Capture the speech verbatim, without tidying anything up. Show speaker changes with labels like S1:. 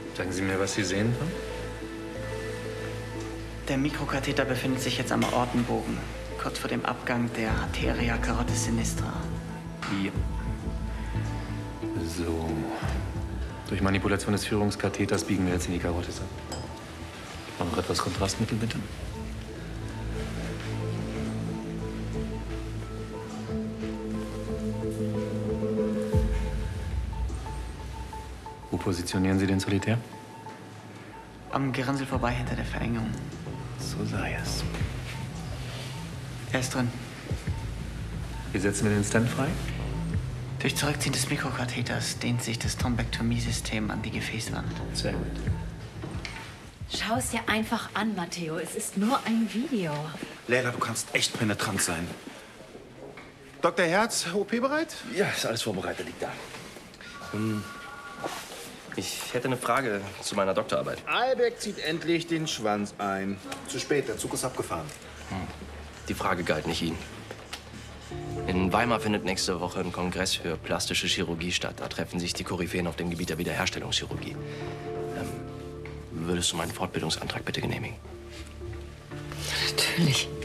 S1: Sagen Sie mir, was Sie sehen?
S2: Der Mikrokatheter befindet sich jetzt am Aortenbogen, kurz vor dem Abgang der Arteria carotis sinistra.
S1: Wie? So. Durch Manipulation des Führungskatheters biegen wir jetzt in die Karotis ab. Noch etwas Kontrastmittel, bitte. Wo positionieren Sie den Solitär?
S2: Am Gerinnsel vorbei hinter der Verengung.
S1: So sei es.
S2: Er ist drin.
S1: Wie setzen wir den Stent frei?
S2: Durch Zurückziehen des Mikrokatheters dehnt sich das Thrombektomie-System an die Gefäßwand.
S1: Sehr gut.
S3: Schau es dir einfach an, Matteo. Es ist nur ein Video.
S4: Leila, du kannst echt penetrant sein. Doktor Herz, O P bereit?
S5: Ja, ist alles vorbereitet, liegt da. Hm. Ich hätte eine Frage zu meiner Doktorarbeit.
S4: Albeck zieht endlich den Schwanz ein. Zu spät, der Zug ist abgefahren.
S5: Hm. Die Frage galt nicht Ihnen. In Weimar findet nächste Woche ein Kongress für plastische Chirurgie statt. Da treffen sich die Koryphäen auf dem Gebiet der Wiederherstellungschirurgie. Ähm, würdest du meinen Fortbildungsantrag bitte genehmigen?
S3: Natürlich.